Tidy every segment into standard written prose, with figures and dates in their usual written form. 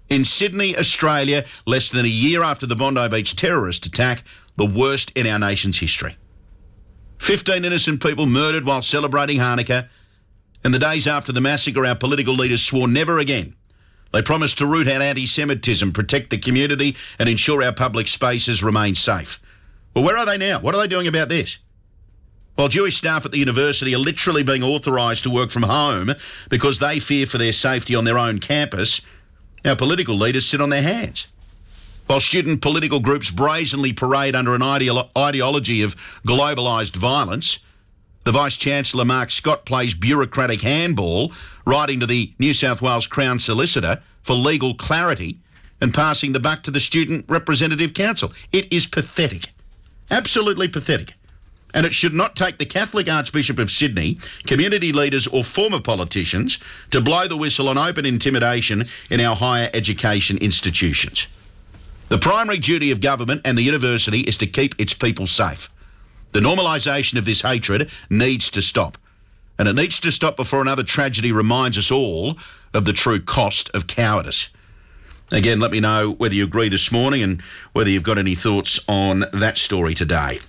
In Sydney, Australia, less than a year after the Bondi Beach terrorist attack, the worst in our nation's history. 15 innocent people murdered while celebrating Hanukkah. In the days after the massacre, our political leaders swore never again. They promised to root out anti-Semitism, protect the community and ensure our public spaces remain safe. Well, where are they now? What are they doing about this? While Jewish staff at the university are literally being authorised to work from home because they fear for their safety on their own campus, our political leaders sit on their hands. While student political groups brazenly parade under an ideology of globalised violence, the Vice-Chancellor Mark Scott plays bureaucratic handball, writing to the New South Wales Crown Solicitor for legal clarity and passing the buck to the Student Representative Council. It is pathetic. Absolutely pathetic. And it should not take the Catholic Archbishop of Sydney, community leaders or former politicians to blow the whistle on open intimidation in our higher education institutions. The primary duty of government and the university is to keep its people safe. The normalisation of this hatred needs to stop. And it needs to stop before another tragedy reminds us all of the true cost of cowardice. Again, let me know whether you agree this morning and whether you've got any thoughts on that story today.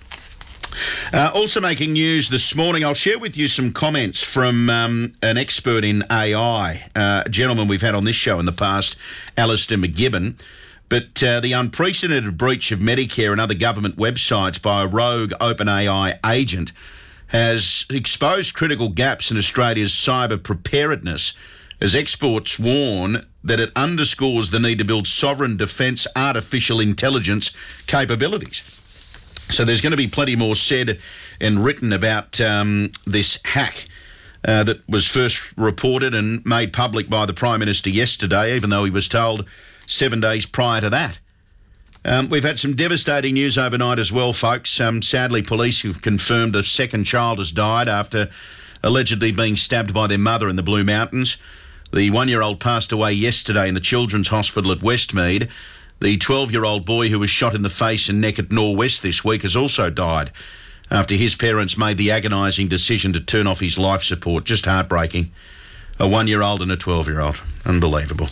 Also making news this morning, I'll share with you some comments from an expert in AI, a gentleman we've had on this show in the past, Alistair McGibbon. But the unprecedented breach of Medicare and other government websites by a rogue OpenAI agent has exposed critical gaps in Australia's cyber preparedness, as experts warn that it underscores the need to build sovereign defence artificial intelligence capabilities. So there's going to be plenty more said and written about this hack that was first reported and made public by the Prime Minister yesterday, even though he was told 7 days prior to that. We've had some devastating news overnight as well, folks. Sadly, police have confirmed a second child has died after allegedly being stabbed by their mother in the Blue Mountains. The 1-year-old passed away yesterday in the Children's Hospital at Westmead. The 12-year-old boy who was shot in the face and neck at Norwest this week has also died after his parents made the agonising decision to turn off his life support. Just heartbreaking. A 1-year-old and a 12-year-old. Unbelievable.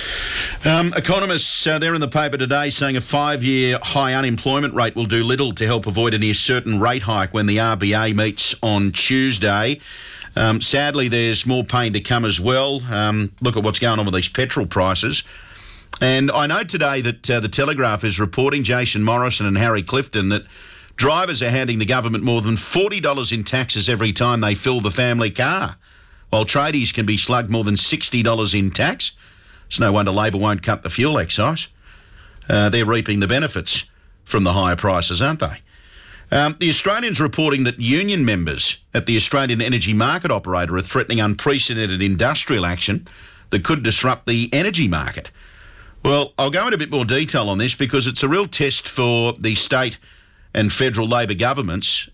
Economists, they're in the paper today saying a 5-year high unemployment rate will do little to help avoid a near certain rate hike when the RBA meets on Tuesday. Sadly, there's more pain to come as well. Look at what's going on with these petrol prices. And I know today that the Telegraph is reporting, Jason Morrison and Harry Clifton, that drivers are handing the government more than $40 in taxes every time they fill the family car, while tradies can be slugged more than $60 in tax. It's no wonder Labor won't cut the fuel excise. They're reaping the benefits from the higher prices, aren't they? The Australian's reporting that union members at the Australian Energy Market Operator are threatening unprecedented industrial action that could disrupt the energy market. Well, I'll go into a bit more detail on this because it's a real test for the state and federal Labor governments.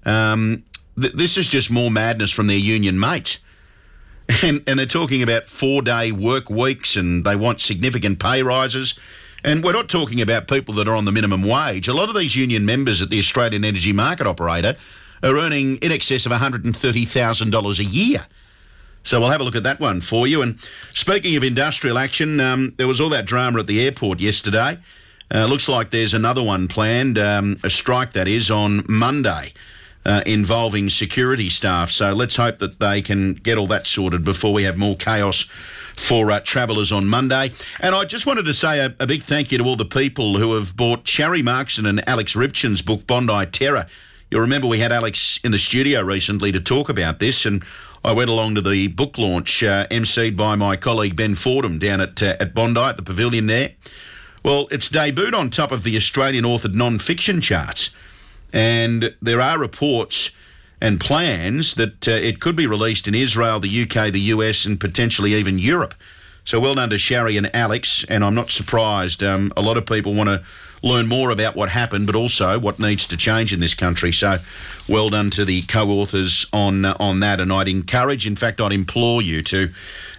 This is just more madness from their union mates. And they're talking about 4-day work weeks and they want significant pay rises. And we're not talking about people that are on the minimum wage. A lot of these union members at the Australian Energy Market Operator are earning in excess of $130,000 a year. So we'll have a look at that one for you. And speaking of industrial action, there was all that drama at the airport yesterday. Looks like there's another one planned, a strike that is, on Monday involving security staff. So let's hope that they can get all that sorted before we have more chaos for travellers on Monday. And I just wanted to say a big thank you to all the people who have bought Sharry Markson and Alex Rivchin's book, Bondi Terror. You'll remember we had Alex in the studio recently to talk about this, and I went along to the book launch, emceed by my colleague Ben Fordham down at Bondi, at the pavilion there. Well, it's debuted on top of the Australian authored non-fiction charts, and there are reports and plans that it could be released in Israel, the UK, the US, and potentially even Europe. So well done to Sharry and Alex, and I'm not surprised. A lot of people want to learn more about what happened, but also what needs to change in this country. So well done to the co-authors on that, and I'd encourage, in fact, I'd implore you to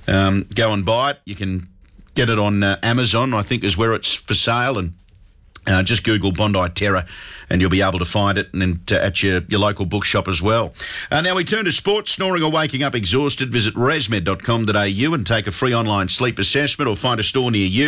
go and buy it. You can get it on Amazon, I think is where it's for sale, and just Google Bondi Terror and you'll be able to find it, and then at your local bookshop as well. Now we turn to sports. Snoring or waking up exhausted? Visit resmed.com.au and take a free online sleep assessment, or find a store near you.